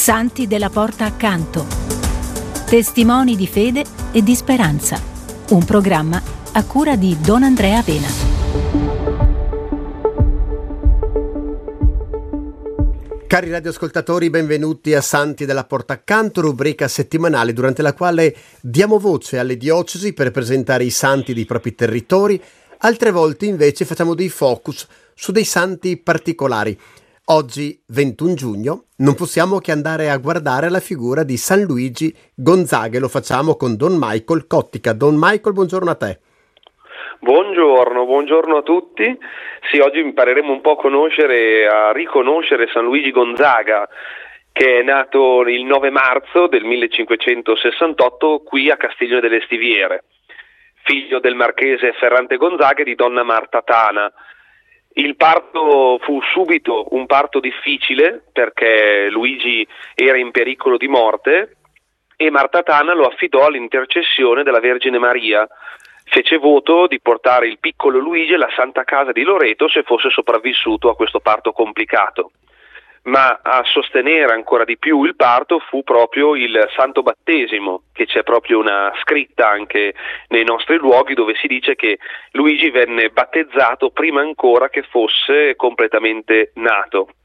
Santi della Porta Accanto. Testimoni di fede e di speranza. Un programma a cura di Don Andrea Vena. Cari radioascoltatori, benvenuti a Santi della Porta Accanto, rubrica settimanale durante la quale diamo voce alle diocesi per presentare i santi dei propri territori. Altre volte invece facciamo dei focus su dei santi particolari. Oggi, 21 giugno, non possiamo che andare a guardare la figura di San Luigi Gonzaga e lo facciamo con Don Michael Cottica. Don Michael, buongiorno a te. Buongiorno a tutti. Sì, oggi impareremo un po' a riconoscere San Luigi Gonzaga, che è nato il 9 marzo del 1568 qui a Castiglione delle Stiviere, figlio del marchese Ferrante Gonzaga e di donna Marta Tana. Il parto fu subito un parto difficile perché Luigi era in pericolo di morte e Marta Tana lo affidò all'intercessione della Vergine Maria. Fece voto di portare il piccolo Luigi alla Santa Casa di Loreto se fosse sopravvissuto a questo parto complicato. Ma a sostenere ancora di più il parto fu proprio il Santo Battesimo, che c'è proprio una scritta anche nei nostri luoghi dove si dice che Luigi venne battezzato prima ancora che fosse completamente nato.